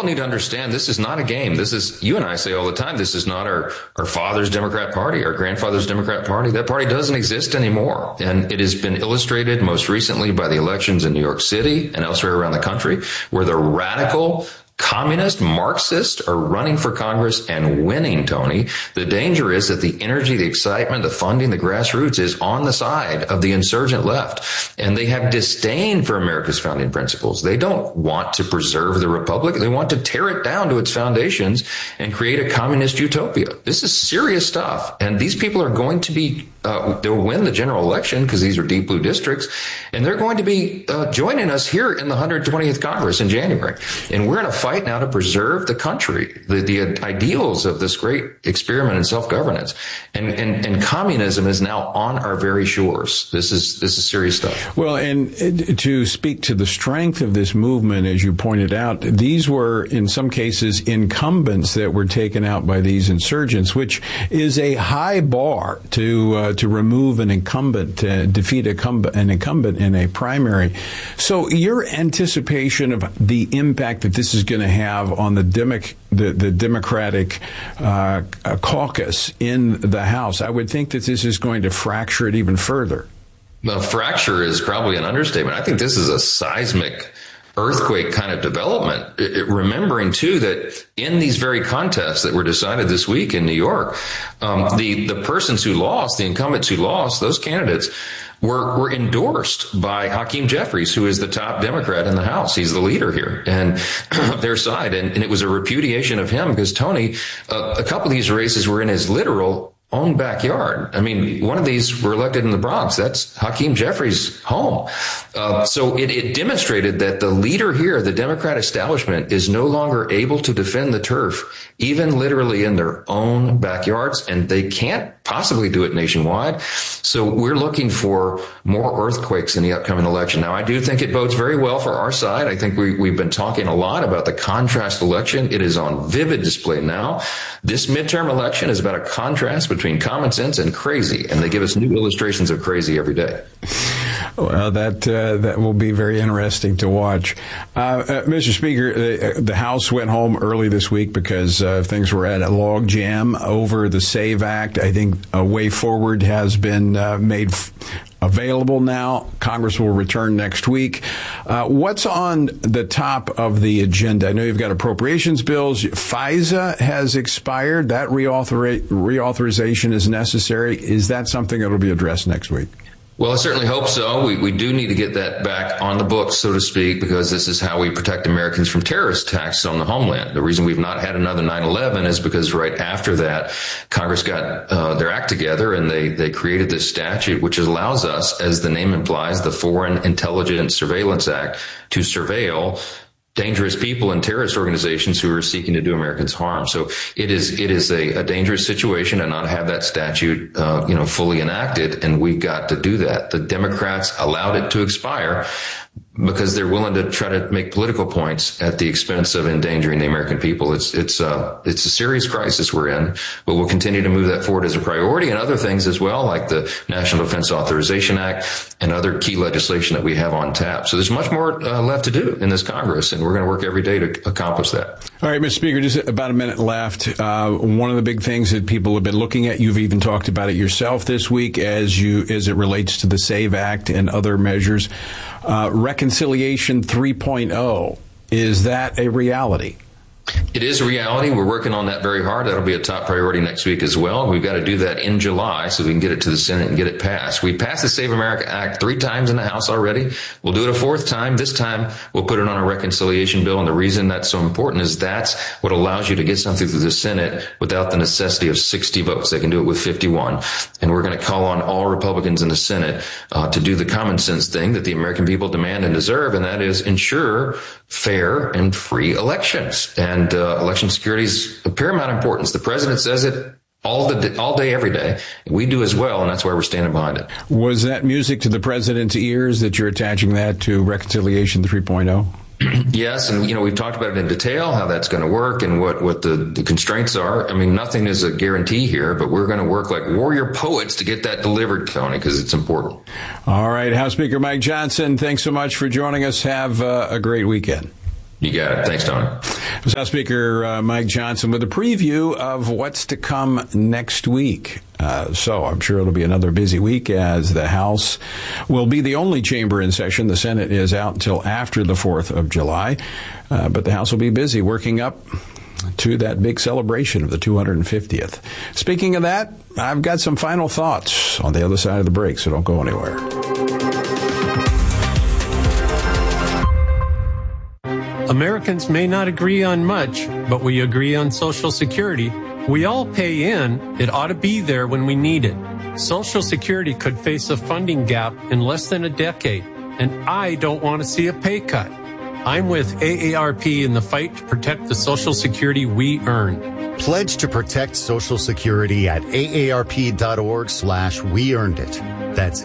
need to understand this is not a game. This is, you and I say all the time, this is not our father's Democrat Party, our grandfather's Democrat Party. That party doesn't exist anymore. And it has been illustrated most recently by the elections in New York City and elsewhere around the country, where the radical communist Marxists are running for Congress and winning, Tony. The danger is that the energy, the excitement, the funding, the grassroots is on the side of the insurgent left. And they have disdain for America's founding principles. They don't want to preserve the republic. They want to tear it down to its foundations and create a communist utopia. This is serious stuff. And these people are going to be they'll win the general election because these are deep blue districts, and they're going to be joining us here in the 120th Congress in January. And we're in a fight now to preserve the country, the ideals of this great experiment in self-governance. And communism is now on our very shores. This is serious stuff. Well, and to speak to the strength of this movement, as you pointed out, these were in some cases incumbents that were taken out by these insurgents, which is a high bar to remove an incumbent, defeat an incumbent in a primary. So your anticipation of the impact that this is going to have on the Democratic caucus in the House, I would think that this is going to fracture it even further. Well, fracture is probably an understatement. I think this is a seismic earthquake kind of development. Remembering, too, that in these very contests that were decided this week in New York, the persons who lost, the incumbents who lost, those candidates were endorsed by Hakeem Jeffries, who is the top Democrat in the House. He's the leader here and their side. And it was a repudiation of him because, Tony, a couple of these races were in his literal own backyard. I mean, one of these were elected in the Bronx. That's Hakeem Jeffries' home. So it demonstrated that the leader here, the Democrat establishment, is no longer able to defend the turf, even literally in their own backyards, and they can't possibly do it nationwide. So we're looking for more earthquakes in the upcoming election. Now, I do think it bodes very well for our side. I think we've been talking a lot about the contrast election. It is on vivid display now. This midterm election is about a contrast between common sense and crazy, and they give us new illustrations of crazy every day. Well, that will be very interesting to watch. Mr. Speaker, the House went home early this week because things were at a log jam over the SAVE Act. I think a way forward has been made available now. Congress will return next week. What's on the top of the agenda? I know you've got appropriations bills. FISA has expired. That reauthorization is necessary. Is that something that will be addressed next week? Well, I certainly hope so. We do need to get that back on the books, so to speak, because this is how we protect Americans from terrorist attacks on the homeland. The reason we've not had another 9/11 is because right after that, Congress got their act together and they created this statute, which allows us, as the name implies, the Foreign Intelligence Surveillance Act, to surveil dangerous people and terrorist organizations who are seeking to do Americans harm. So it is a dangerous situation to not have that statute, fully enacted. And we got to do that. The Democrats allowed it to expire because they're willing to try to make political points at the expense of endangering the American people. It's a serious crisis we're in, but we'll continue to move that forward as a priority, and other things as well, like the National Defense Authorization Act and other key legislation that we have on tap. So there's much more left to do in this Congress, and we're going to work every day to accomplish that. All right, Mr. Speaker, just about a minute left. One of the big things that people have been looking at, you've even talked about it yourself this week as it relates to the SAVE Act and other measures. Reconciliation 3.0, is that a reality? It is a reality. We're working on that very hard. That'll be a top priority next week as well. We've got to do that in July so we can get it to the Senate and get it passed. We passed the Save America Act 3 times in the House already. We'll do it a 4th time. This time we'll put it on a reconciliation bill. And the reason that's so important is that's what allows you to get something through the Senate without the necessity of 60 votes. They can do it with 51. And we're going to call on all Republicans in the Senate to do the common sense thing that the American people demand and deserve, and that is ensure fair and free elections. And election security is of paramount importance. The president says it all day, every day. We do as well, and that's why we're standing behind it. Was that music to the president's ears that you're attaching that to Reconciliation 3.0? Yes, and we've talked about it in detail, how that's going to work and what the constraints are. I mean, nothing is a guarantee here, but we're going to work like warrior poets to get that delivered, Tony, because it's important. All right, House Speaker Mike Johnson, thanks so much for joining us. Have a great weekend. You got it. Thanks, Tony. House Speaker Mike Johnson with a preview of what's to come next week. So I'm sure it'll be another busy week as the House will be the only chamber in session. The Senate is out until after the 4th of July. But the House will be busy working up to that big celebration of the 250th. Speaking of that, I've got some final thoughts on the other side of the break, so don't go anywhere. Americans may not agree on much, but we agree on Social Security. We all pay in. It ought to be there when we need it. Social Security could face a funding gap in less than a decade, and I don't want to see a pay cut. I'm with AARP in the fight to protect the Social Security we earned. Pledge to protect Social Security at aarp.org/weearnedit. That's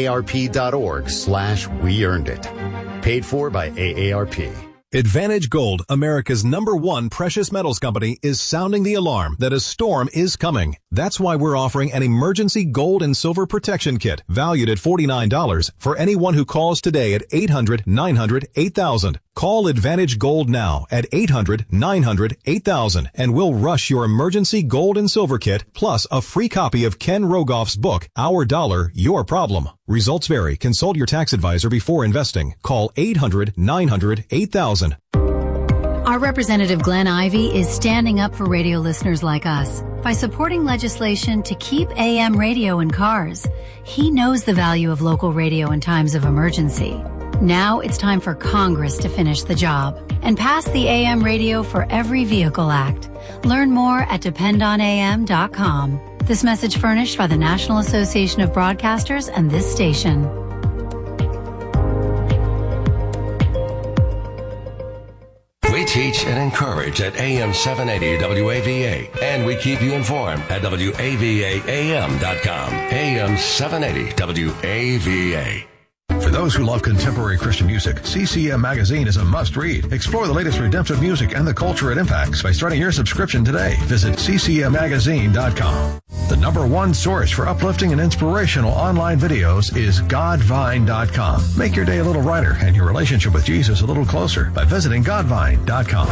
aarp.org/weearnedit. Paid for by AARP. Advantage Gold, America's #1 precious metals company, is sounding the alarm that a storm is coming. That's why we're offering an emergency gold and silver protection kit valued at $49 for anyone who calls today at 800-900-8000. Call Advantage Gold now at 800-900-8000 and we'll rush your emergency gold and silver kit plus a free copy of Ken Rogoff's book, Our Dollar, Your Problem. Results vary. Consult your tax advisor before investing. Call 800-900-8000. Our Representative Glenn Ivey is standing up for radio listeners like us by supporting legislation to keep AM radio in cars. He knows the value of local radio in times of emergency. Now it's time for Congress to finish the job and pass the AM Radio for Every Vehicle Act. Learn more at dependonam.com. This message furnished by the National Association of Broadcasters and this station. We teach and encourage at AM 780 WAVA, and we keep you informed at WAVAAM.com. AM 780 WAVA. For those who love contemporary Christian music, CCM Magazine is a must-read. Explore the latest redemptive music and the culture it impacts by starting your subscription today. Visit ccmmagazine.com. The #1 source for uplifting and inspirational online videos is godvine.com. Make your day a little brighter and your relationship with Jesus a little closer by visiting godvine.com.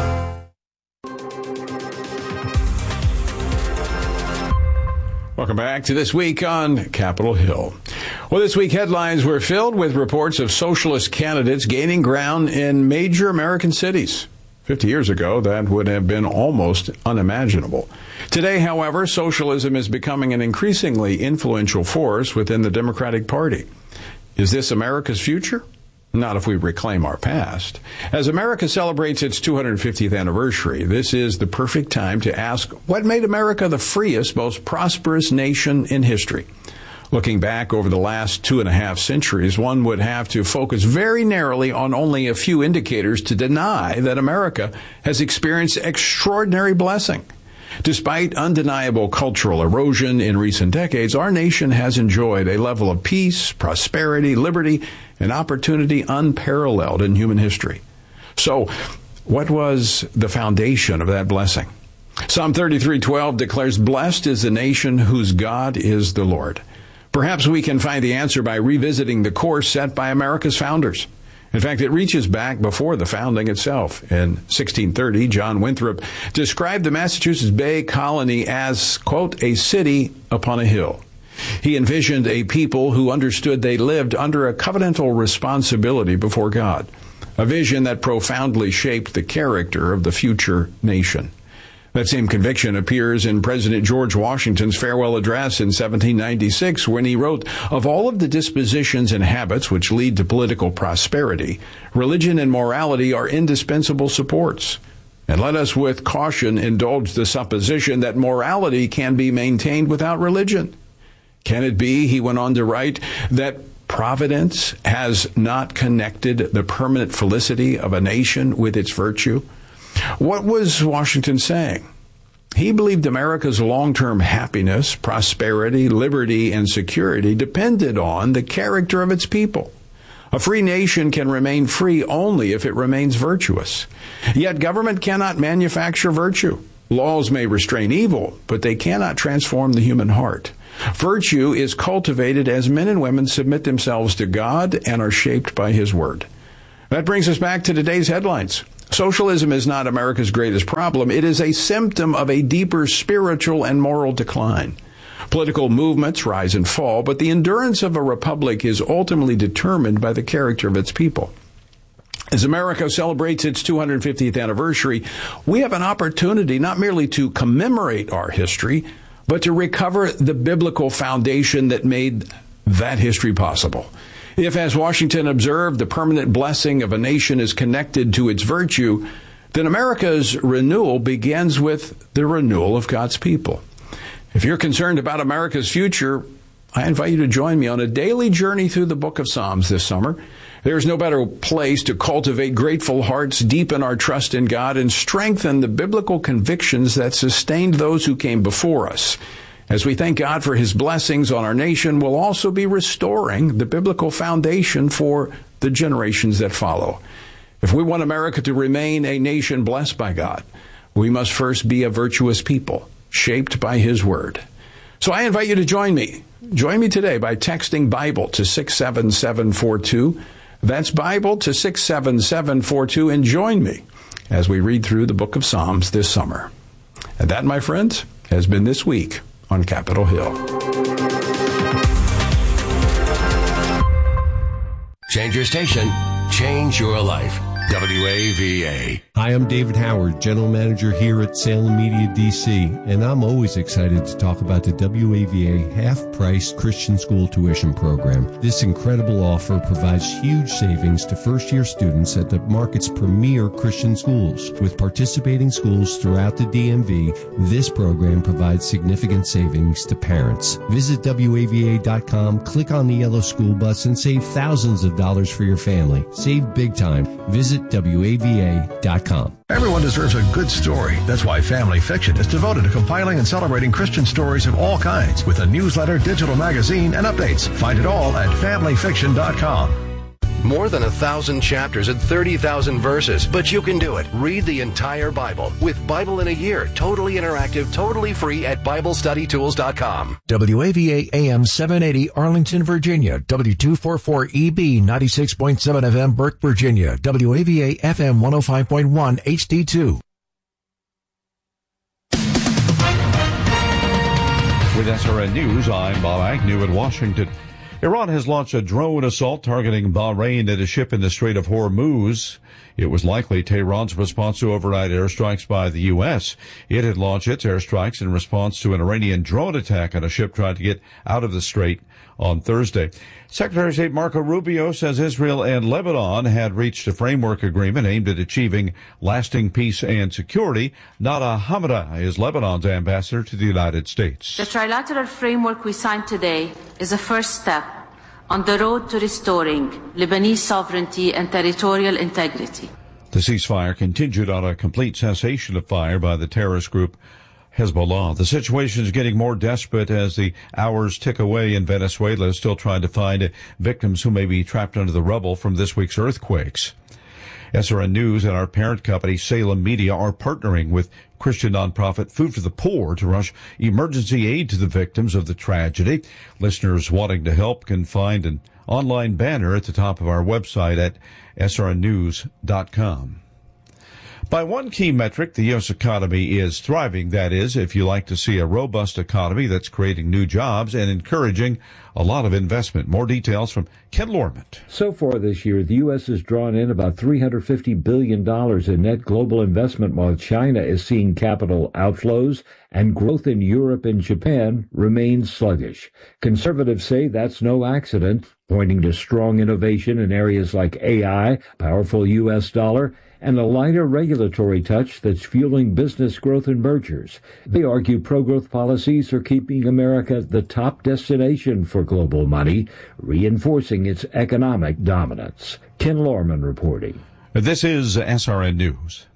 Welcome back to This Week on Capitol Hill. Well, this week headlines were filled with reports of socialist candidates gaining ground in major American cities. 50 years ago, that would have been almost unimaginable. Today, however, socialism is becoming an increasingly influential force within the Democratic Party. Is this America's future? Not if we reclaim our past. As America celebrates its 250th anniversary, this is the perfect time to ask what made America the freest, most prosperous nation in history. Looking back over the last 2.5 centuries, one would have to focus very narrowly on only a few indicators to deny that America has experienced extraordinary blessing. Despite undeniable cultural erosion in recent decades, our nation has enjoyed a level of peace, prosperity, liberty, and opportunity unparalleled in human history. So, what was the foundation of that blessing? Psalm 33:12 declares, "Blessed is the nation whose God is the Lord." Perhaps we can find the answer by revisiting the course set by America's founders. In fact, it reaches back before the founding itself. In 1630, John Winthrop described the Massachusetts Bay Colony as, quote, "a city upon a hill." He envisioned a people who understood they lived under a covenantal responsibility before God, a vision that profoundly shaped the character of the future nation. That same conviction appears in President George Washington's farewell address in 1796, when he wrote, "Of all of the dispositions and habits which lead to political prosperity, religion and morality are indispensable supports. And let us with caution indulge the supposition that morality can be maintained without religion. Can it be," he went on to write, "that Providence has not connected the permanent felicity of a nation with its virtue?" What was Washington saying? He believed America's long-term happiness, prosperity, liberty, and security depended on the character of its people. A free nation can remain free only if it remains virtuous. Yet government cannot manufacture virtue. Laws may restrain evil, but they cannot transform the human heart. Virtue is cultivated as men and women submit themselves to God and are shaped by His Word. That brings us back to today's headlines. Socialism is not America's greatest problem. It is a symptom of a deeper spiritual and moral decline. Political movements rise and fall, but the endurance of a republic is ultimately determined by the character of its people. As America celebrates its 250th anniversary, we have an opportunity not merely to commemorate our history, but to recover the biblical foundation that made that history possible. If, as Washington observed, the permanent blessing of a nation is connected to its virtue, then America's renewal begins with the renewal of God's people. If you're concerned about America's future, I invite you to join me on a daily journey through the book of Psalms this summer. There's no better place to cultivate grateful hearts, deepen our trust in God, and strengthen the biblical convictions that sustained those who came before us. As we thank God for his blessings on our nation, we'll also be restoring the biblical foundation for the generations that follow. If we want America to remain a nation blessed by God, we must first be a virtuous people, shaped by his word. So I invite you to join me. Join me today by texting Bible to 67742. That's Bible to 67742, and join me as we read through the book of Psalms this summer. And that, my friends, has been This Week on Capitol Hill. Change your station, change your life. WAVA. Hi, I'm David Howard, General Manager here at Salem Media DC, and I'm always excited to talk about the WAVA half-price Christian school tuition program. This incredible offer provides huge savings to first-year students at the market's premier Christian schools. With participating schools throughout the DMV, this program provides significant savings to parents. Visit WAVA.com, click on the yellow school bus, and save thousands of dollars for your family. Save big time. Visit WAVA.com. Everyone deserves a good story. That's why Family Fiction is devoted to compiling and celebrating Christian stories of all kinds with a newsletter, digital magazine, and updates. Find it all at FamilyFiction.com. More than 1,000 chapters and 30,000 verses, but you can do it. Read the entire Bible with Bible in a Year, totally interactive, totally free at BibleStudyTools.com. WAVA AM 780 Arlington, Virginia. W244EB 96.7 FM Burke, Virginia. WAVA FM 105.1 HD2. With SRN News, I'm Bob Agnew in Washington. Iran has launched a drone assault targeting Bahrain and a ship in the Strait of Hormuz. It was likely Tehran's response to overnight airstrikes by the U.S. It had launched its airstrikes in response to an Iranian drone attack on a ship trying to get out of the strait on Thursday. Secretary of State Marco Rubio says Israel and Lebanon had reached a framework agreement aimed at achieving lasting peace and security. Nada Hamada is Lebanon's ambassador to the United States. The trilateral framework we signed today is a first step on the road to restoring Lebanese sovereignty and territorial integrity. The ceasefire contingent on a complete cessation of fire by the terrorist group Hezbollah. The situation is getting more desperate as the hours tick away in Venezuela, still trying to find victims who may be trapped under the rubble from this week's earthquakes. SRN News and our parent company, Salem Media, are partnering with Christian nonprofit Food for the Poor to rush emergency aid to the victims of the tragedy. Listeners wanting to help can find an online banner at the top of our website at srnnews.com. By one key metric, the U.S. economy is thriving. That is, if you like to see a robust economy that's creating new jobs and encouraging a lot of investment. More details from Ken Lorment. So far this year, the U.S. has drawn in about $350 billion in net global investment, while China is seeing capital outflows, and growth in Europe and Japan remains sluggish. Conservatives say that's no accident, pointing to strong innovation in areas like AI, powerful U.S. dollar, and a lighter regulatory touch that's fueling business growth and mergers. They argue pro-growth policies are keeping America the top destination for global money, reinforcing its economic dominance. Ken Lorman reporting. This is SRN News.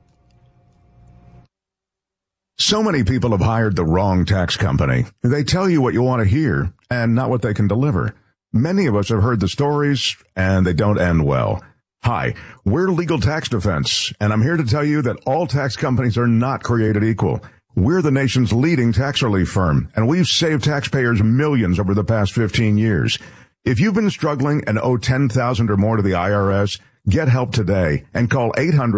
So many people have hired the wrong tax company. They tell you what you want to hear and not what they can deliver. Many of us have heard the stories, and they don't end well. Hi, we're Legal Tax Defense, and I'm here to tell you that all tax companies are not created equal. We're the nation's leading tax relief firm, and we've saved taxpayers millions over the past 15 years. If you've been struggling and owe $10,000 or more to the IRS, Get help today and call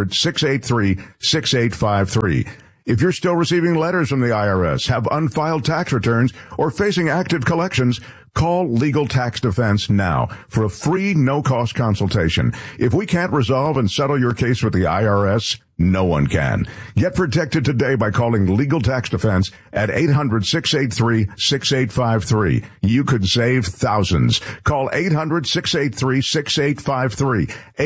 800-683-6853. If you're still receiving letters from the IRS, have unfiled tax returns, or facing active collections, call Legal Tax Defense now for a free, no-cost consultation. If we can't resolve and settle your case with the IRS, no one can. Get protected today by calling Legal Tax Defense at 800-683-6853. You could save thousands. Call 800-683-6853,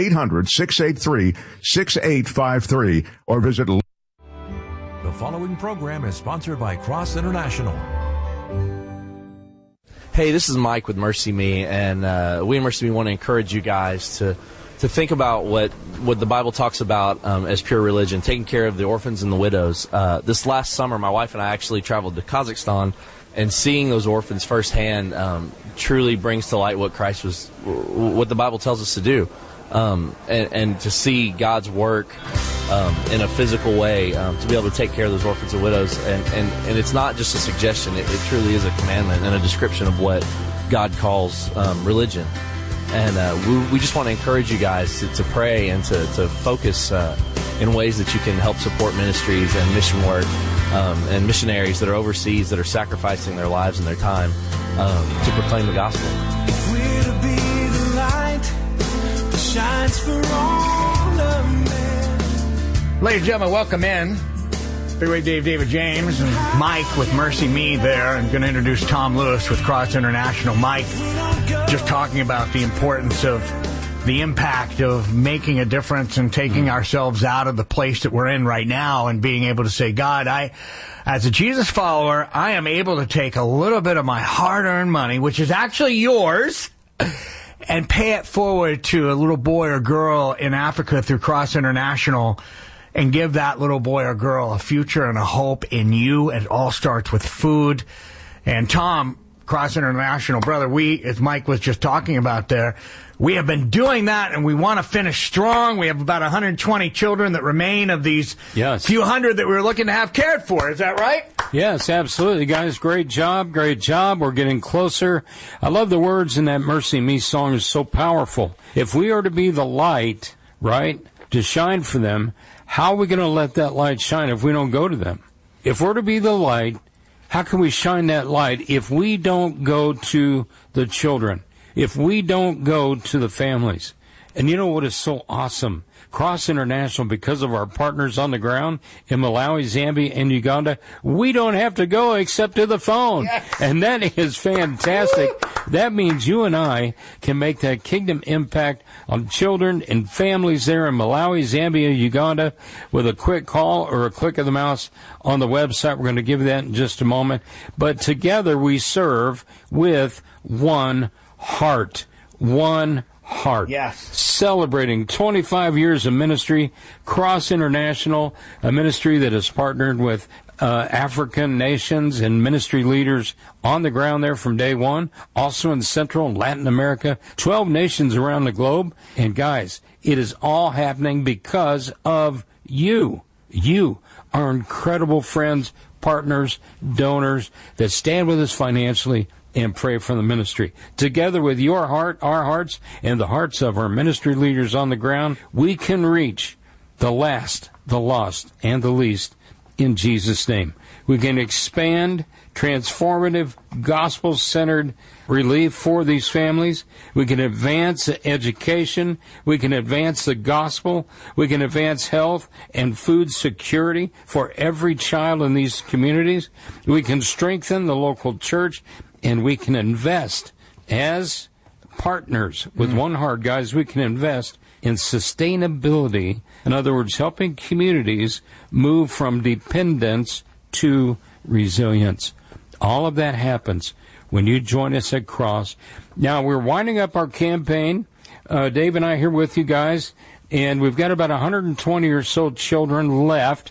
800-683-6853, or visit. The following program is sponsored by Cross International. Hey, this is Mike with Mercy Me, and we at Mercy Me want to encourage you guys to think about what the Bible talks about as pure religion, taking care of the orphans and the widows. This last summer, my wife and I actually traveled to Kazakhstan, and seeing those orphans firsthand truly brings to light what the Bible tells us to do, and to see God's work in a physical way, to be able to take care of those orphans and widows. And it's not just a suggestion, it truly is a commandment and a description of what God calls religion. And we just want to encourage you guys to pray and to focus in ways that you can help support ministries and mission work and missionaries that are overseas that are sacrificing their lives and their time to proclaim the gospel. If we're to be the light that shines for all of men. Ladies and gentlemen, welcome in. Big David James and Mike with Mercy Me there, and going to introduce Tom Lewis with Cross International. Mike, just talking about the importance of the impact of making a difference and taking ourselves out of the place that we're in right now and being able to say, God, as a Jesus follower, I am able to take a little bit of my hard-earned money, which is actually yours, and pay it forward to a little boy or girl in Africa through Cross International, and give that little boy or girl a future and a hope in you. It all starts with food. And Tom, Cross International, brother, as Mike was just talking about there, we have been doing that, and we want to finish strong. We have about 120 children that remain of these few hundred that we were looking to have cared for. Is that right? Yes, absolutely, guys. Great job. Great job. We're getting closer. I love the words in that Mercy Me song. Is so powerful. If we are to be the light, right, to shine for them, how are we going to let that light shine if we don't go to them? If we're to be the light, how can we shine that light if we don't go to the children, if we don't go to the families? And you know what is so awesome? Cross International, because of our partners on the ground in Malawi, Zambia, and Uganda, we don't have to go except to the phone. Yes. And that is fantastic. That means you and I can make that kingdom impact on children and families there in Malawi, Zambia, Uganda with a quick call or a click of the mouse on the website. We're going to give you that in just a moment. But together we serve with one heart. One heart. Yes. Celebrating 25 years of ministry, Cross International, a ministry that has partnered with African nations and ministry leaders on the ground there from day one, also in Central and Latin America, 12 nations around the globe. And guys, it is all happening because of you. You, our incredible friends, partners, donors that stand with us financially and pray for the ministry. Together with your heart, our hearts, and the hearts of our ministry leaders on the ground, we can reach the last, the lost, and the least in Jesus' name. We can expand transformative, gospel-centered relief for these families. We can advance education. We can advance the gospel. We can advance health and food security for every child in these communities. We can strengthen the local church, and we can invest as partners with one heart, guys. We can invest in sustainability. In other words, helping communities move from dependence to resilience. All of that happens when you join us at Cross. Now, we're winding up our campaign. Dave and I here with you guys, and we've got about 120 or so children left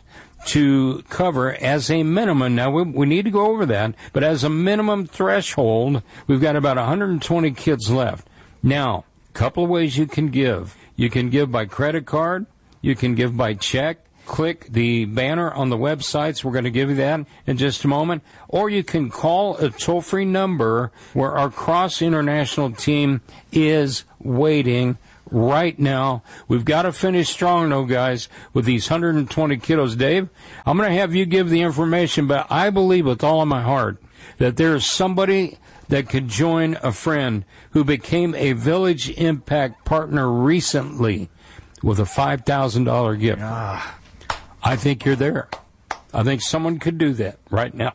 to cover as a minimum. Now, we need to go over that, but as a minimum threshold, we've got about 120 kids left. Now, a couple of ways you can give. You can give by credit card. You can give by check. Click the banner on the websites. We're going to give you that in just a moment. Or you can call a toll-free number where our Cross International team is waiting right now. We've got to finish strong, though, guys, with these 120 kiddos. Dave, I'm going to have you give the information, but I believe with all of my heart that there is somebody that could join a friend who became a Village Impact partner recently with a $5,000 gift. I think you're there. I think someone could do that right now.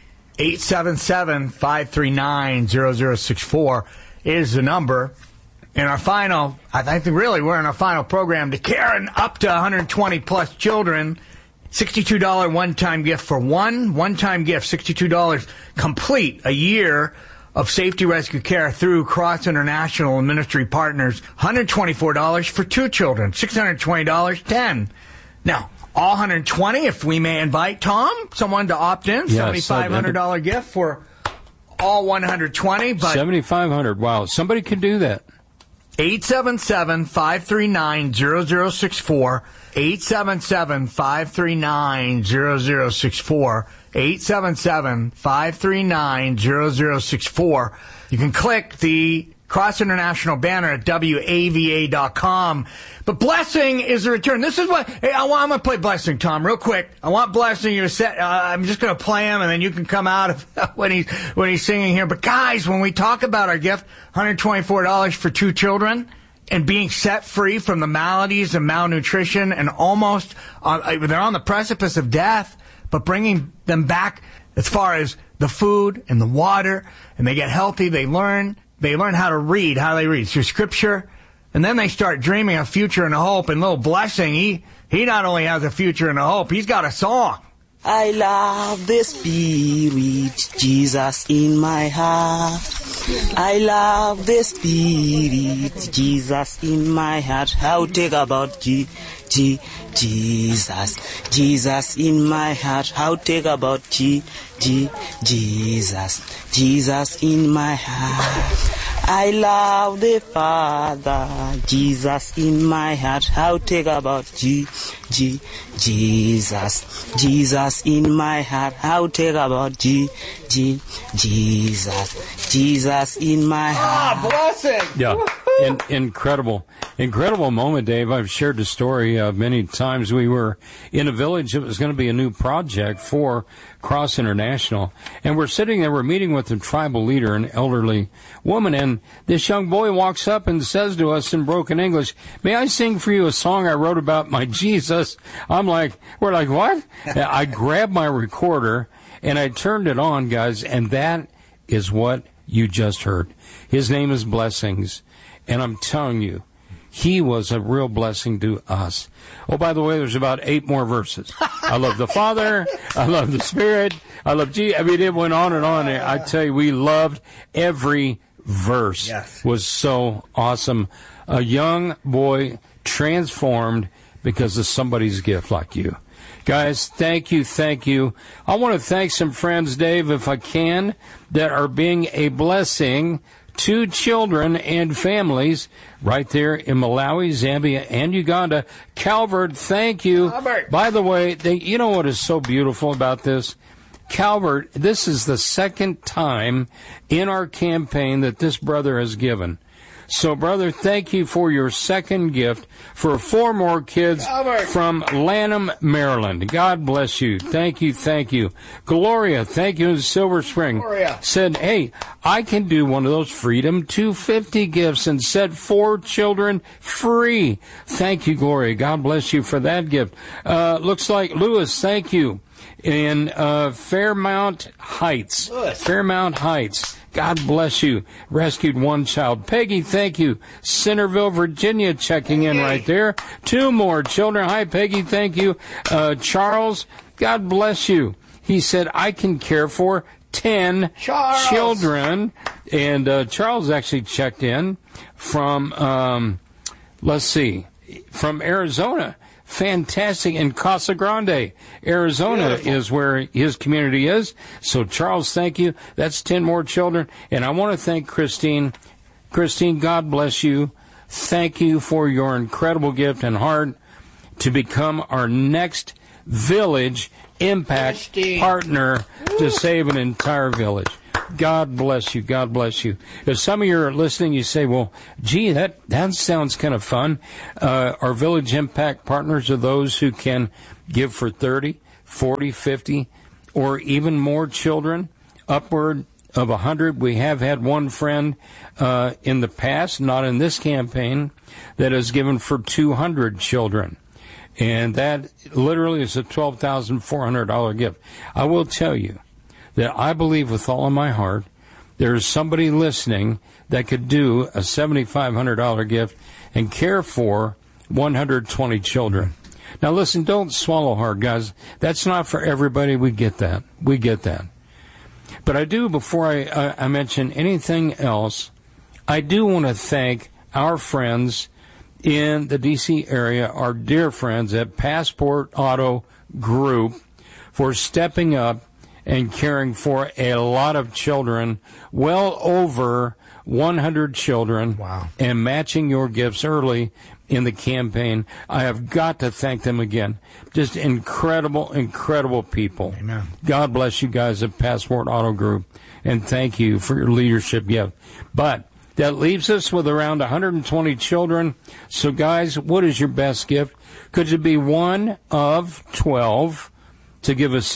877-539-0064 is the number. In our final, I think really we're in our final program to care up to 120 plus children. $62 one-time gift for one-time gift, $62 complete a year of safety rescue care through Cross International and ministry partners. $124 for 2 children, $620, 10. Now, all 120, if we may invite Tom, someone to opt in, yes, $7,500 gift for all 120. But $7,500, wow, somebody could do that. 877-539-0064, 877-539-0064, 877-539-0064. You can click the Cross International banner at WAVA.com. But Blessing is the return. This is what I'm going to play Blessing, Tom, real quick. I want Blessing you to set. I'm just going to play him, and then you can come out of when he's singing here. But guys, when we talk about our gift, $124 for 2 children, and being set free from the maladies and malnutrition, and almost they're on the precipice of death, but bringing them back as far as the food and the water, and they get healthy. They learn how to read. How do they read? Through Scripture. And then they start dreaming a future and a hope. And little Blessing, he not only has a future and a hope, he's got a song. I love the Spirit, Jesus in my heart. I love the Spirit, Jesus in my heart. How take about Jesus, Jesus in my heart. How take about Jesus, Jesus in my heart. I love the Father, Jesus in my heart. How take about Jesus, Jesus in my heart. How take about Jesus, Jesus in my heart. Blessing! Yeah, incredible moment, Dave. I've shared the story many times. We were in a village. It was going to be a new project for Cross International, and we're sitting there. We're meeting with the tribal leader, an elderly woman, and this young boy walks up and says to us in broken English, "May I sing for you a song I wrote about my Jesus?" We're like, what? I grabbed my recorder and I turned it on, guys, and that is what you just heard. His name is Blessings, and I'm telling you, he was a real blessing to us. Oh, by the way, there's about 8 more verses. I love the Father. I love the Spirit. I love Jesus. I mean, it went on and on. I tell you, we loved every verse. Yes. Was so awesome. A young boy transformed because of somebody's gift like you. Guys, thank you. I want to thank some friends, Dave, if I can, that are being a blessing to children and families right there in Malawi, Zambia, and Uganda. Calvert, thank you. Albert. By the way, you know what is so beautiful about this? Calvert, this is the second time in our campaign that this brother has given. So, brother, thank you for your second gift for 4 more kids from Lanham, Maryland. God bless you. Thank you. Gloria, thank you in Silver Spring. Gloria said, hey, I can do one of those Freedom 250 gifts and set 4 children free. Thank you, Gloria. God bless you for that gift. Looks like Lewis, thank you. In Fairmount Heights. God bless you. Rescued 1 child. Peggy, thank you. Centerville, Virginia, checking in right there. 2 more children. Hi, Peggy, thank you. Charles, God bless you. He said, I can care for 10 children. And Charles actually checked in from, from Arizona. Fantastic. In Casa Grande, Arizona is where his community is. So, Charles, thank you. That's 10 more children. And I want to thank Christine. Christine, God bless you. Thank you for your incredible gift and heart to become our next Village Impact partner to save an entire village. God bless you. God bless you. If some of you are listening, you say, well, gee, that sounds kind of fun. Our Village Impact partners are those who can give for 30, 40, 50, or even more children, upward of 100. We have had one friend in the past, not in this campaign, that has given for 200 children. And that literally is a $12,400 gift. I will tell you that I believe with all of my heart there's somebody listening that could do a $7,500 gift and care for 120 children. Now listen, don't swallow hard, guys. That's not for everybody. We get that. We get that. But I do, before I mention anything else, I do want to thank our friends in the D.C. area, our dear friends at Passport Auto Group, for stepping up and caring for a lot of children, well over 100 children, wow, and matching your gifts early in the campaign. I have got to thank them again. Just incredible, incredible people. Amen. God bless you guys at Passport Auto Group, and thank you for your leadership gift. But that leaves us with around 120 children. So, guys, what is your best gift? Could it be one of 12 to give a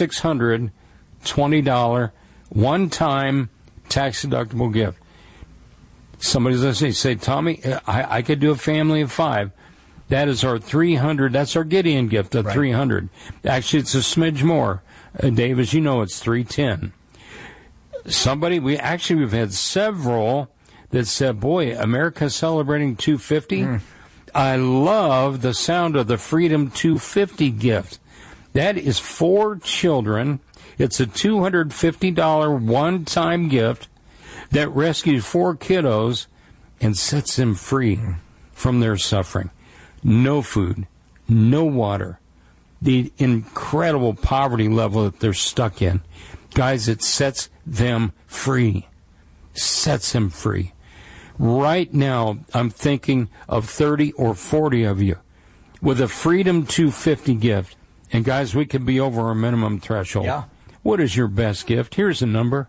$620 one-time tax-deductible gift? Somebody's going to say, Tommy, I could do a family of 5. That is our 300. That's our Gideon gift of 300. Actually, it's a smidge more. Dave, as you know, it's 310. We've had several that said, boy, America's celebrating 250. I love the sound of the Freedom 250 gift. That is 4 children. It's a $250 one-time gift that rescues 4 kiddos and sets them free from their suffering. No food, no water, the incredible poverty level that they're stuck in. Guys, it sets them free. Sets them free. Right now, I'm thinking of 30 or 40 of you with a Freedom 250 gift. And guys, we could be over our minimum threshold. Yeah. What is your best gift? Here's a number,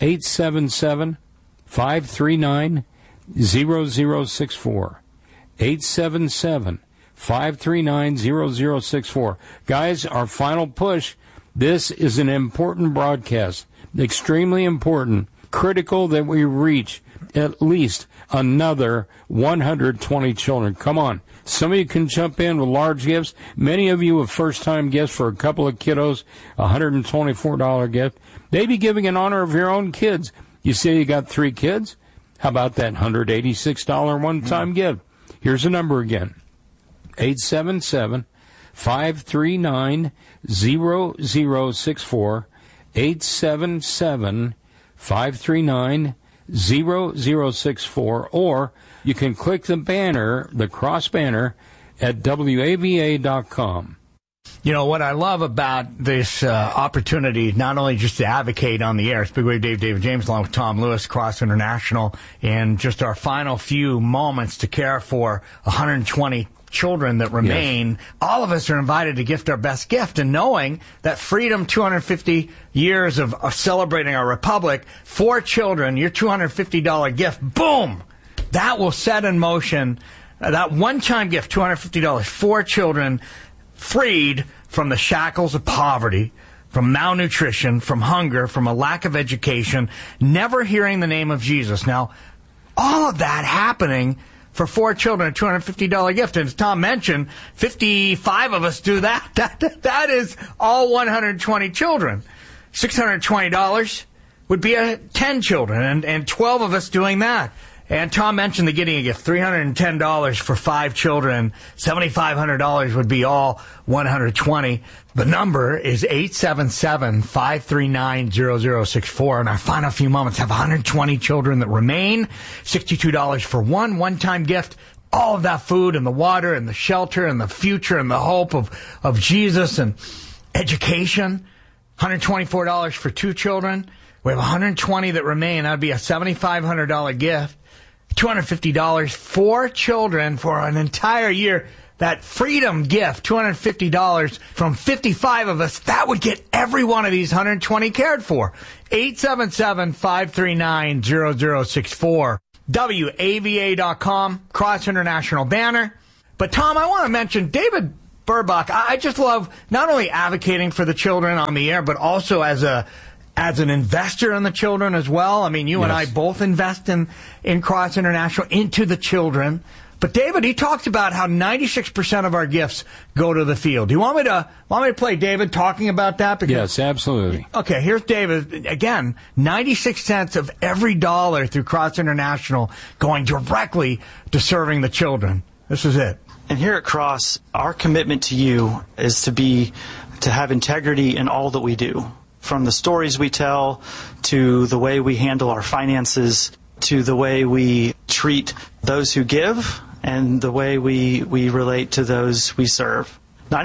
877-539-0064. 877-539-0064. Guys, our final push. This is an important broadcast, extremely important, critical that we reach at least another 120 children. Come on. Some of you can jump in with large gifts. Many of you with first-time gifts for a couple of kiddos, $124 gift. Maybe giving in honor of your own kids. You say you got 3 kids? How about that $186 one-time gift? Here's the number again. 877-539-0064. 877-539-0064. Or you can click the banner, the cross banner, at WAVA.com. You know, what I love about this opportunity, not only just to advocate on the air, it's Big Wave David James, along with Tom Lewis, Cross International, and just our final few moments to care for 120 children that remain. Yes. All of us are invited to gift our best gift, and knowing that Freedom 250 years of celebrating our republic, 4 children, your $250 gift, boom! That will set in motion that one-time gift, $250, 4 children freed from the shackles of poverty, from malnutrition, from hunger, from a lack of education, never hearing the name of Jesus. Now, all of that happening for 4 children, a $250 gift. And as Tom mentioned, 55 of us do that. That is all 120 children. $620 would be 10 children, and 12 of us doing that. And Tom mentioned the Gideon gift, $310 for 5 children. $7,500 would be all 120. The number is 877-539-0064. In our final few moments, have 120 children that remain. $62 for one-time gift. All of that food and the water and the shelter and the future and the hope of Jesus and education. $124 for 2 children. We have 120 that remain. That would be a $7,500 gift. $250 for children for an entire year. that freedom gift, $250 from 55 of us, that would get every one of these 120 cared for. 877-539-0064. WAVA.com, Cross International banner. But, Tom, I want to mention David Burbach. I just love not only advocating for the children on the air, but also as an investor in the children as well. I mean, you and I both invest in Cross International into the children. But David, he talks about how 96% of our gifts go to the field. Do you want me to play David talking about that? Because, yes, absolutely. Okay, here's David. Again, 96 cents of every dollar through Cross International going directly to serving the children. This is it. And here at Cross, our commitment to you is to have integrity in all that we do. From the stories we tell, to the way we handle our finances, to the way we treat those who give, and the way we relate to those we serve.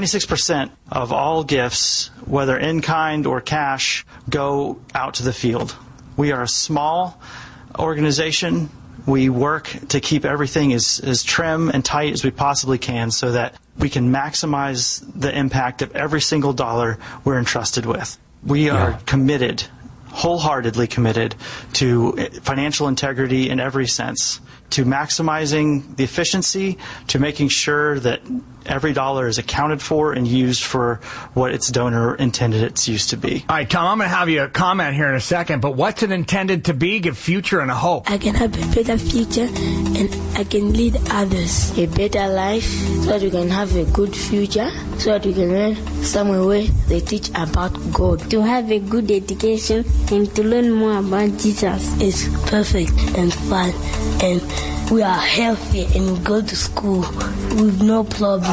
96% of all gifts, whether in kind or cash, go out to the field. We are a small organization. We work to keep everything as trim and tight as we possibly can so that we can maximize the impact of every single dollar we're entrusted with. We are committed, wholeheartedly committed, to financial integrity in every sense, to maximizing the efficiency, to making sure that every dollar is accounted for and used for what its donor intended its use to be. All right, Tom, I'm going to have you comment here in a second, but what's it intended to be? Give future and a hope. I can have a better future and I can lead others a better life so that we can have a good future, so that we can learn somewhere where they teach about God. To have a good education and to learn more about Jesus is perfect and fun, and we are healthy and we go to school with no problem.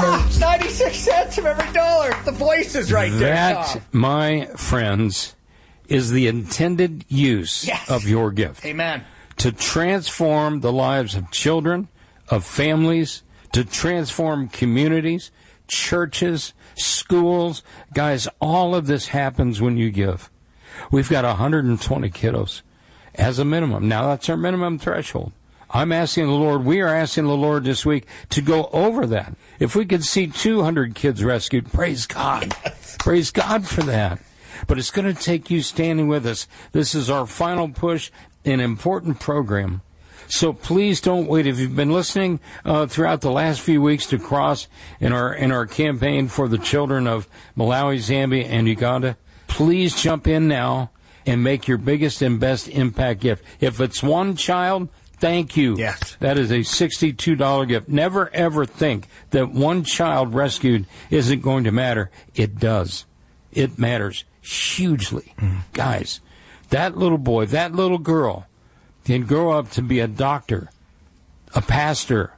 96 cents of every dollar. The voices right there. That, my friends, is the intended use of your gift. Amen. To transform the lives of children, of families, to transform communities, churches, schools. Guys, all of this happens when you give. We've got 120 kiddos as a minimum. Now, that's our minimum threshold. I'm asking the Lord, we are asking the Lord this week to go over that. If we could see 200 kids rescued, praise God. Praise God for that. But it's going to take you standing with us. This is our final push, an important program. So please don't wait. If you've been listening throughout the last few weeks to Cross in our campaign for the children of Malawi, Zambia, and Uganda, please jump in now and make your biggest and best impact gift. If it's one child, thank you. Yes. That is a $62 gift. Never, ever think that one child rescued isn't going to matter. It does. It matters hugely. Guys, that little boy, that little girl can grow up to be a doctor, a pastor,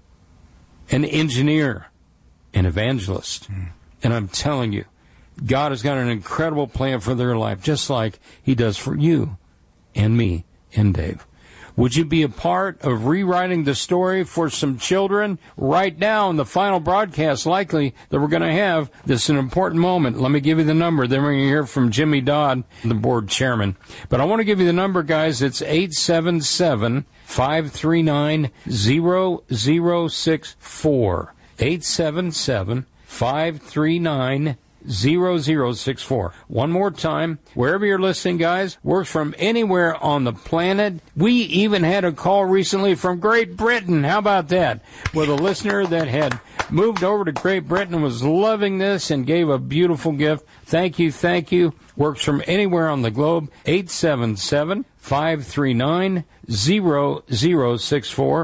an engineer, an evangelist. And I'm telling you, God has got an incredible plan for their life, just like he does for you and me and Dave. Would you be a part of rewriting the story for some children right now in the final broadcast likely that we're going to have? This is an important moment. Let me give you the number. Then we're going to hear from Jimmy Dodd, the board chairman. But I want to give you the number, guys. It's 877-539-0064. 877-539-0064. 0064. One more time, wherever you're listening, guys, works from anywhere on the planet. We even had a call recently from Great Britain. How about that? With a listener that had moved over to Great Britain and was loving this and gave a beautiful gift. Thank you, thank you. Works from anywhere on the globe. 877-539-0064.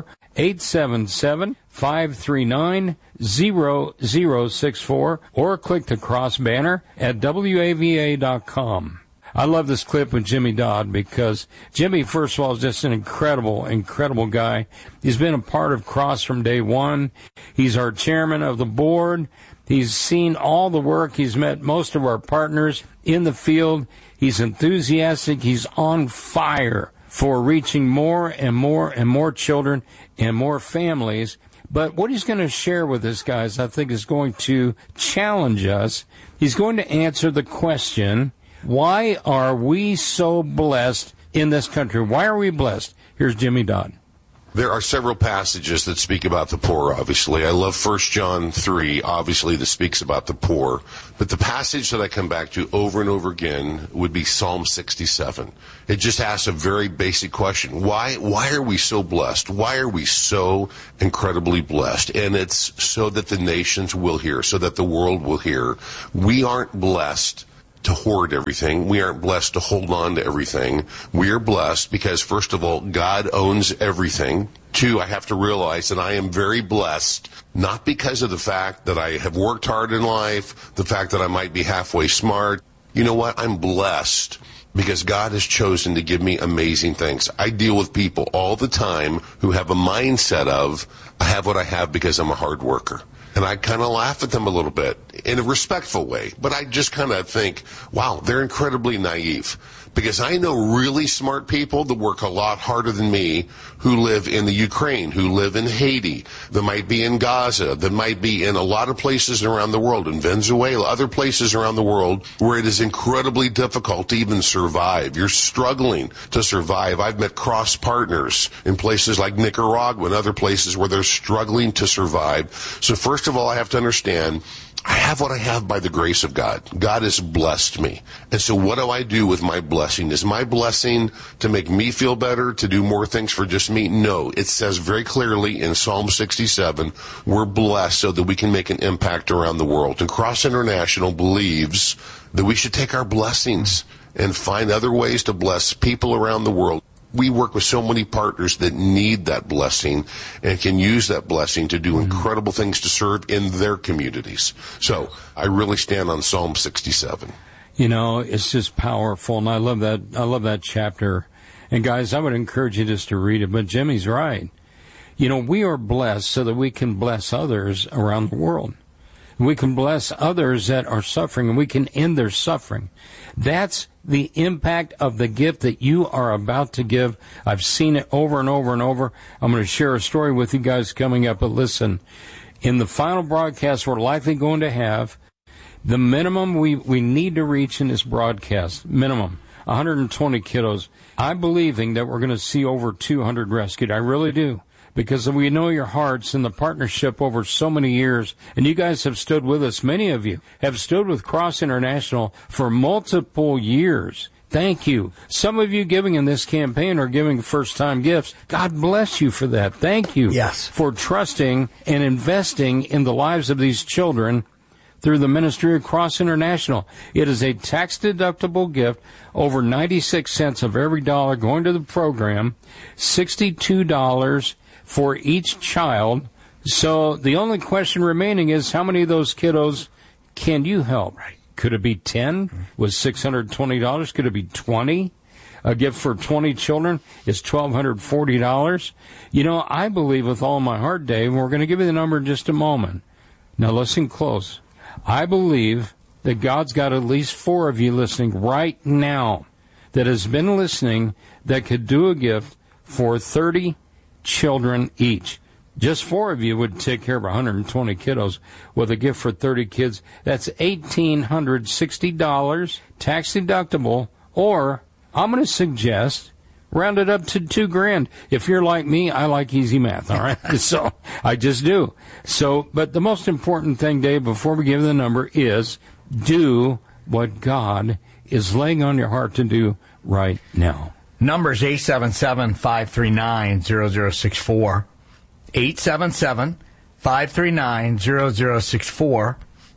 877-539-0064, or click the cross banner at WAVA.com. I love this clip with Jimmy Dodd because Jimmy, first of all, is just an incredible, incredible guy. He's been a part of Cross from day one. He's our chairman of the board. He's seen all the work. He's met most of our partners in the field. He's enthusiastic. He's on fire for reaching more and more and more children and more families. But what he's going to share with us, guys, I think is going to challenge us. He's going to answer the question, why are we so blessed in this country? Why are we blessed? Here's Jimmy Dodd. There are several passages that speak about the poor, obviously. I love 1 John 3, obviously, that speaks about the poor. But the passage that I come back to over and over again would be Psalm 67. It just asks a very basic question. Why are we so blessed? Why are we so incredibly blessed? And it's so that the nations will hear, so that the world will hear. We aren't blessed to hoard everything. We aren't blessed to hold on to everything. We are blessed because, first of all, God owns everything. 2, I have to realize that I am very blessed, not because of the fact that I have worked hard in life, the fact that I might be halfway smart. You know what? I'm blessed because God has chosen to give me amazing things. I deal with people all the time who have a mindset of, I have what I have because I'm a hard worker. And I kind of laugh at them a little bit in a respectful way. But I just kind of think, wow, they're incredibly naive. Because I know really smart people that work a lot harder than me who live in the Ukraine, who live in Haiti, that might be in Gaza, that might be in a lot of places around the world, in Venezuela, other places around the world where it is incredibly difficult to even survive. You're struggling to survive. I've met cross partners in places like Nicaragua and other places where they're struggling to survive. So first of all, I have to understand, I have what I have by the grace of God. God has blessed me. And so what do I do with my blessing? Is my blessing to make me feel better, to do more things for just me? No. It says very clearly in Psalm 67, we're blessed so that we can make an impact around the world. And Cross International believes that we should take our blessings and find other ways to bless people around the world. We work with so many partners that need that blessing and can use that blessing to do incredible things to serve in their communities. So I really stand on Psalm 67. You know, it's just powerful, and I love that chapter. And guys, I would encourage you just to read it, but Jimmy's right. You know, we are blessed so that we can bless others around the world. We can bless others that are suffering, and we can end their suffering. That's the impact of the gift that you are about to give. I've seen it over and over and over. I'm going to share a story with you guys coming up, but listen, in the final broadcast we're likely going to have, the minimum we need to reach in this broadcast, minimum, 120 kiddos. I'm believing that we're going to see over 200 rescued. I really do. Because we know your hearts and the partnership over so many years. And you guys have stood with us. Many of you have stood with Cross International for multiple years. Thank you. Some of you giving in this campaign are giving first-time gifts. God bless you for that. Thank you. Yes. For trusting and investing in the lives of these children through the ministry of Cross International. It is a tax-deductible gift, over 96 cents of every dollar going to the program, $62 for each child. So the only question remaining is how many of those kiddos can you help? Right. Could it be 10 with $620? Could it be 20? A gift for 20 children is $1,240. You know, I believe with all my heart, Dave, we're going to give you the number in just a moment. Now listen close. I believe that God's got at least 4 of you listening right now that has been listening that could do a gift for 30 children each. Just 4 of you would take care of 120 kiddos with a gift for 30 kids. That's $1,860 tax deductible, or I'm going to suggest round it up to $2,000. If you're like me, I like easy math, all right? So I just do. So, but the most important thing, Dave, before we give the number is do what God is laying on your heart to do right now. Numbers 877-539-0064. 877-539-0064.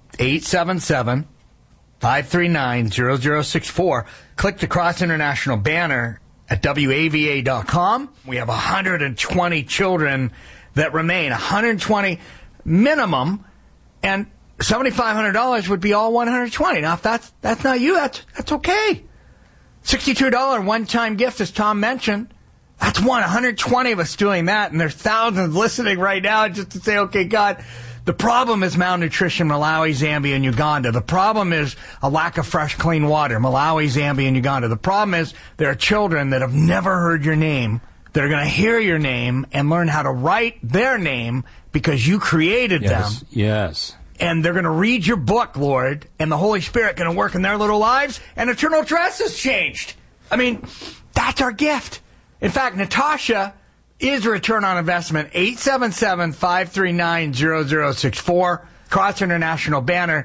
877-539-0064. Click the Cross International banner at WAVA.com. We have 120 children that remain, 120 minimum, and $7,500 would be all 120. Now, if that's not you, that's okay. $62 one-time gift, as Tom mentioned. That's 120 of us doing that, and there's thousands listening right now just to say, okay, God, the problem is malnutrition, Malawi, Zambia, and Uganda. The problem is a lack of fresh, clean water, Malawi, Zambia, and Uganda. The problem is there are children that have never heard your name that are going to hear your name and learn how to write their name because you created them. Yes. And they're going to read your book, Lord, and the Holy Spirit going to work in their little lives, and eternal dress is changed. I mean, that's our gift. In fact, Natasha is return on investment. 877-539-0064. Cross International banner,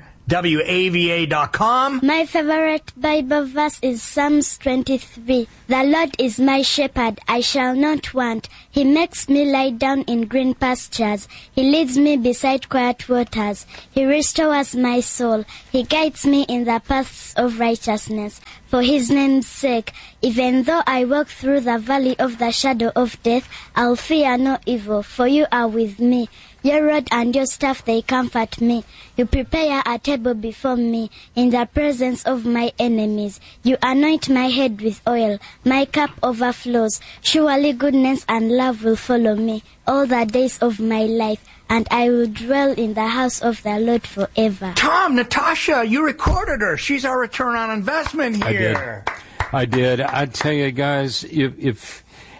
WAVA.com. My favorite Bible verse is Psalms 23. The Lord is my shepherd, I shall not want. He makes me lie down in green pastures. He leads me beside quiet waters. He restores my soul. He guides me in the paths of righteousness. For his name's sake, even though I walk through the valley of the shadow of death, I'll fear no evil, for you are with me. Your rod and your staff, they comfort me. You prepare a table before me in the presence of my enemies. You anoint my head with oil. My cup overflows. Surely goodness and love will follow me all the days of my life, and I will dwell in the house of the Lord forever. Tom, Natasha, you recorded her. She's our return on investment here. I did. I tell you, guys, if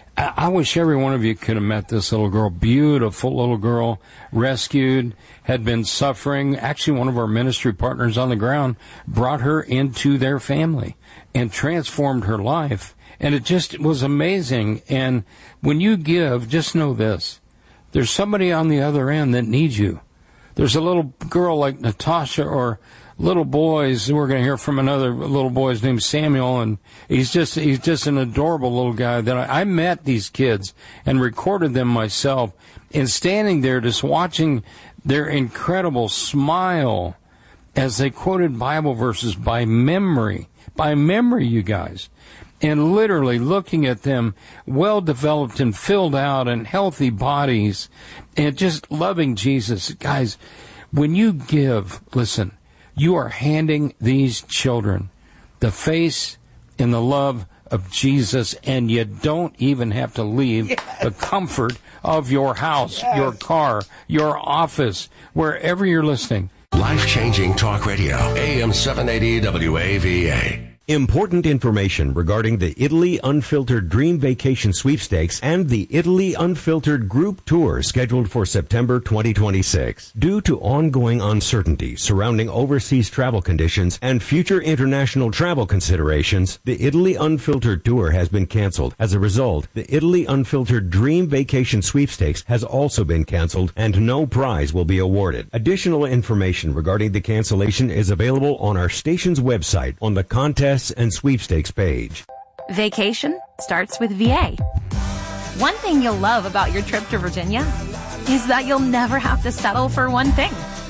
I wish every one of you could have met this little girl. Beautiful little girl, rescued, had been suffering. Actually, one of our ministry partners on the ground brought her into their family and transformed her life. And it just was amazing. And when you give, just know this. There's somebody on the other end that needs you. There's a little girl like Natasha or little boys. We're going to hear from another little boy named Samuel, and he's just an adorable little guy that I met these kids and recorded them myself, and standing there just watching their incredible smile as they quoted Bible verses by memory, you guys. And literally looking at them, well-developed and filled out and healthy bodies, and just loving Jesus. Guys, when you give, listen, you are handing these children the face and the love of Jesus, and you don't even have to leave the comfort of your house, your car, your office, wherever you're listening. Life-changing talk radio, AM 780 WAVA. Important information regarding the Italy Unfiltered Dream Vacation Sweepstakes and the Italy Unfiltered Group Tour scheduled for September 2026. Due to ongoing uncertainty surrounding overseas travel conditions and future international travel considerations, the Italy Unfiltered Tour has been canceled. As a result, the Italy Unfiltered Dream Vacation Sweepstakes has also been canceled and no prize will be awarded. Additional information regarding the cancellation is available on our station's website on the contest and sweepstakes page. Vacation starts with VA. One thing you'll love about your trip to Virginia is that you'll never have to settle for one thing.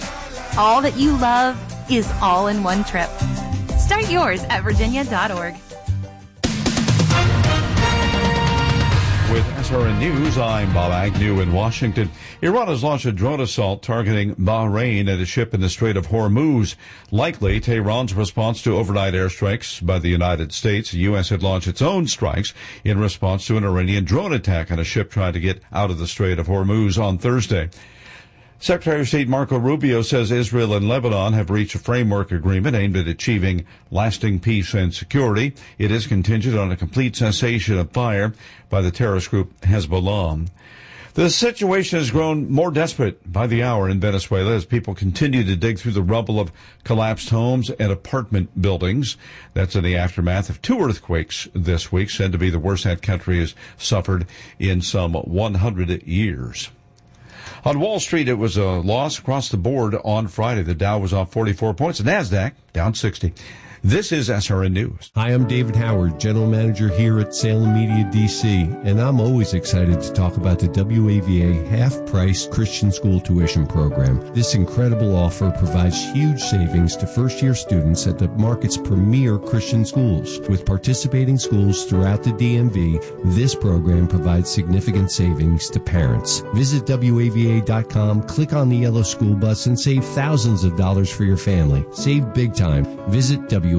All that you love is all in one trip. Start yours at virginia.org. With SRN News, I'm Bob Agnew in Washington. Iran has launched a drone assault targeting Bahrain and a ship in the Strait of Hormuz. Likely, Tehran's response to overnight airstrikes by the United States. The U.S. had launched its own strikes in response to an Iranian drone attack on a ship trying to get out of the Strait of Hormuz on Thursday. Secretary of State Marco Rubio says Israel and Lebanon have reached a framework agreement aimed at achieving lasting peace and security. It is contingent on a complete cessation of fire by the terrorist group Hezbollah. The situation has grown more desperate by the hour in Venezuela as people continue to dig through the rubble of collapsed homes and apartment buildings. That's in the aftermath of two earthquakes this week, said to be the worst that country has suffered in some 100 years. On Wall Street, it was a loss across the board on Friday. The Dow was off 44 points. The NASDAQ down 60. This is SRN News. Hi, I'm David Howard, General Manager here at Salem Media DC, and I'm always excited to talk about the WAVA half-price Christian school tuition program. This incredible offer provides huge savings to first-year students at the market's premier Christian schools. With participating schools throughout the DMV, this program provides significant savings to parents. Visit WAVA.com, click on the yellow school bus, and save thousands of dollars for your family. Save big time. Visit WAVA.com.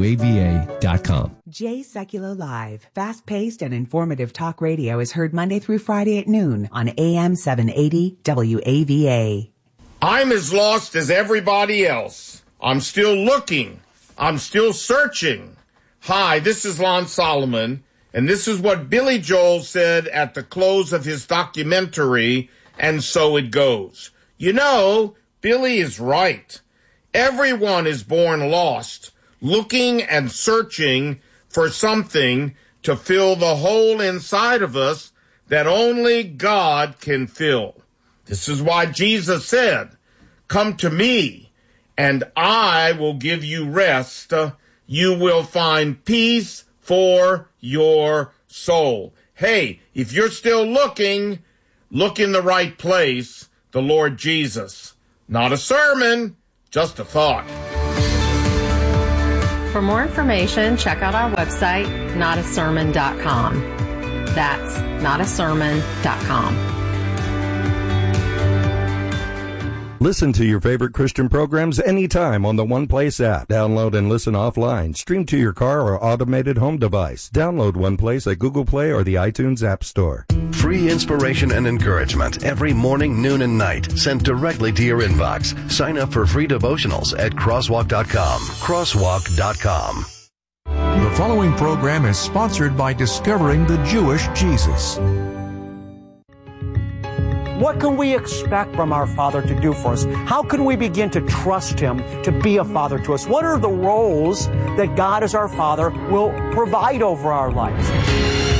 Jay Sekulow Live. Fast-paced and informative talk radio is heard Monday through Friday at noon on AM 780 WAVA. I'm as lost as everybody else. I'm still looking. I'm still searching. Hi, this is Lon Solomon, and this is what Billy Joel said at the close of his documentary, And So It Goes. You know, Billy is right. Everyone is born lost, looking and searching for something to fill the hole inside of us that only God can fill. This is why Jesus said, "Come to me, and I will give you rest. You will find peace for your soul." Hey, if you're still looking, look in the right place, the Lord Jesus. Not a sermon, just a thought. For more information, check out our website, notasermon.com. That's notasermon.com. Listen to your favorite Christian programs anytime on the One Place app. Download and listen offline. Stream to your car or automated home device. Download One Place at Google Play or the iTunes App Store. Free inspiration and encouragement every morning, noon, and night sent directly to your inbox. Sign up for free devotionals at crosswalk.com. Crosswalk.com. The following program is sponsored by Discovering the Jewish Jesus. What can we expect from our Father to do for us? How can we begin to trust Him to be a Father to us? What are the roles that God as our Father will provide over our lives?